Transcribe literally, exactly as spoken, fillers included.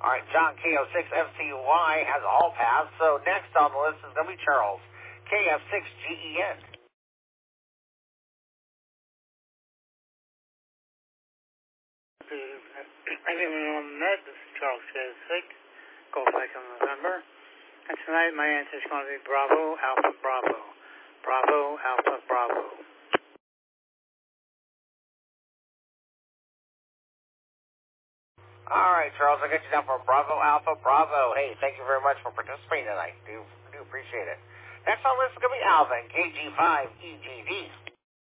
All right, John K O six F C Y has all passed, so next on the list is going to be Charles, K F six G E N. Anyone on the net, this is Charles K F six, Golf Echo November. And tonight my answer is going to be Bravo, Alpha, Bravo. Bravo, Alpha, Bravo. All right, Charles, I'll get you down for Bravo, Alpha, Bravo. Hey, thank you very much for participating tonight. Do do appreciate it. Next on the list is going to be Alvin, K G five E G D.